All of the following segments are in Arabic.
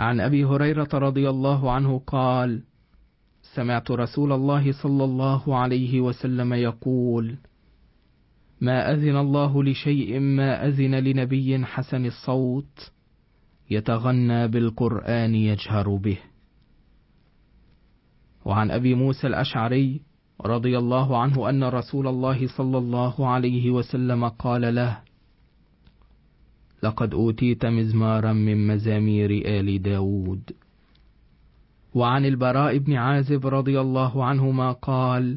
عن أبي هريرة رضي الله عنه قال: سمعت رسول الله صلى الله عليه وسلم يقول: ما أذن الله لشيء ما أذن لنبي حسن الصوت يتغنى بالقرآن يجهر به. وعن أبي موسى الأشعري رضي الله عنه أن رسول الله صلى الله عليه وسلم قال له: لقد أوتيت مزمارا من مزامير آل داود. وعن البراء بن عازب رضي الله عنهما قال: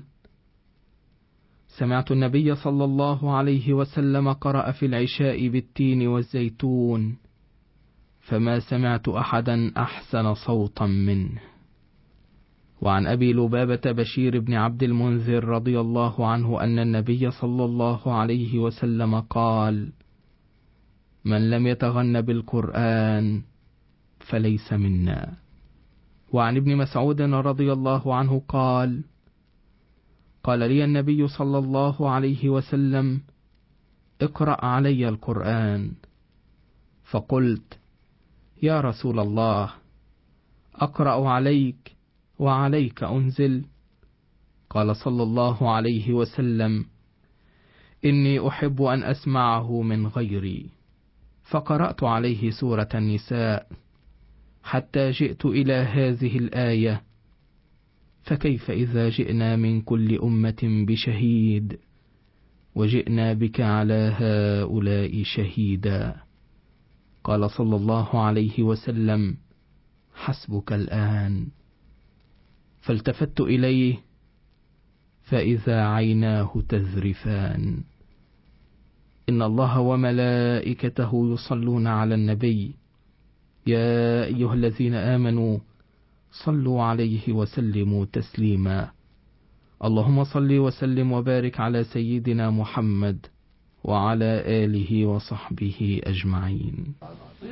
سمعت النبي صلى الله عليه وسلم قرأ في العشاء بالتين والزيتون، فما سمعت أحدا أحسن صوتا منه. وعن أبي لبابة بشير بن عبد المنذر رضي الله عنه أن النبي صلى الله عليه وسلم قال: من لم يتغن بالقرآن فليس منا. وعن ابن مسعود رضي الله عنه قال: قال لي النبي صلى الله عليه وسلم: اقرأ علي القرآن. فقلت: يا رسول الله، أقرأ عليك وعليك أنزل؟ قال صلى الله عليه وسلم: إني أحب أن أسمعه من غيري. فقرأت عليه سورة النساء حتى جئت إلى هذه الآية: فكيف إذا جئنا من كل أمة بشهيد وجئنا بك على هؤلاء شهيدا. قال صلى الله عليه وسلم: حسبك الآن. فالتفت إليه فإذا عيناه تذرفان. إن الله وملائكته يصلون على النبي، يا أيها الذين آمنوا صلوا عليه وسلموا تسليما. اللهم صل وسلم وبارك على سيدنا محمد وعلى آله وصحبه أجمعين.